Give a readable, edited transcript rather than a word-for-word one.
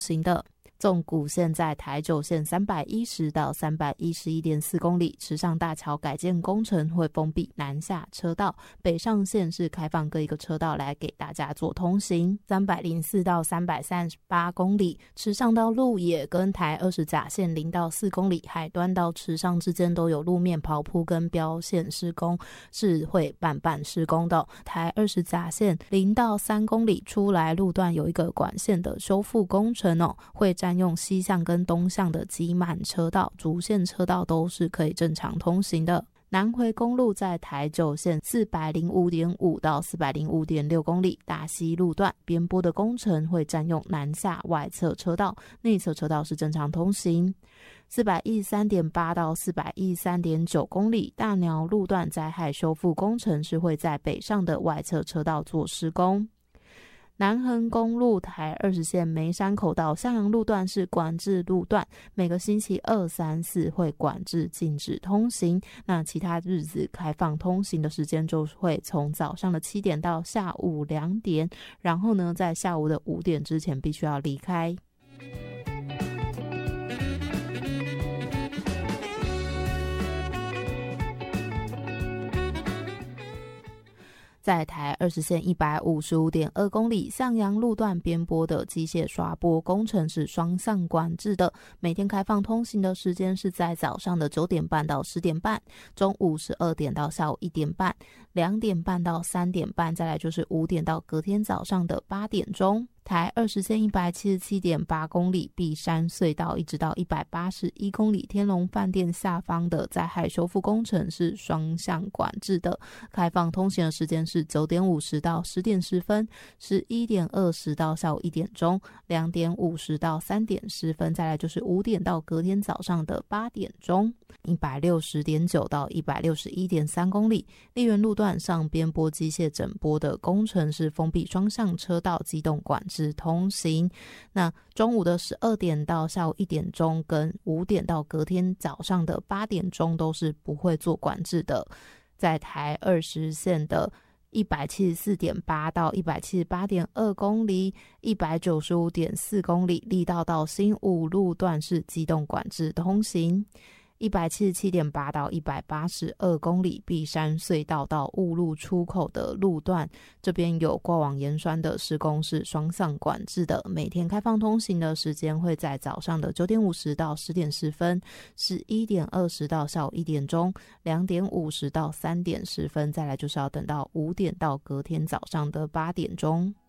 行的。纵谷线在台九线310到311.4公里，池上大桥改建工程会封闭南下车道，北上线是开放各一个车道来给大家做通行。304到338公里，池上到鹿野跟台20甲线0到4公里，海端到池上之间都有路面刨铺跟标线施工，是会半施工的。台20甲线0到3公里出来路段有一个管线的修复工程会占用西向跟东向的挤满车道，主线车道都是可以正常通行的。南回公路在台九线405.5到405.6公里，大溪路段边坡的工程会占用南下外侧车道，内侧车道是正常通行。413.8到413.9公里，大鸟路段灾害修复工程是会在北上的外侧车道做施工。南横公路台20线梅山口到向阳路段是管制路段，每个星期2、3、4会管制禁止通行，那其他日子开放通行的时间就会从早上的7点到下午2点，然后呢在下午的5点之前必须要离开。在台20线155.2公里，向阳路段边坡的机械刷坡工程是双向管制的，每天开放通行的时间是在早上的9点半到10点半，中午12点到下午1点半，2点半到3点半，再来就是5点到隔天早上的8点钟。台20线177.8公里，碧山隧道一直到181公里，天龙饭店下方的灾害修复工程是双向管制的，开放通行的时间是9点50到10点10分，11点20到下午1点钟，2点50到3点10分，再来就是5点到隔天早上的8点钟。160.9到161.3公里，丽园路段上边坡机械整坡的工程是封闭双向车道，机动管制通行。那中午的12点到下午1点钟跟5点到隔天早上的8点钟都是不会做管制的。在台20线的174.8到178.2公里，195.4公里，力道到新武路段是机动管制通行。177.8到182公里，碧山隧道到雾路出口的路段，这边有挂网盐酸的施工是双向管制的，每天开放通行的时间会在早上的9点50到10点10分，11点20到下午1点钟，2点50到3点10分，再来就是要等到5点到隔天早上的8点钟。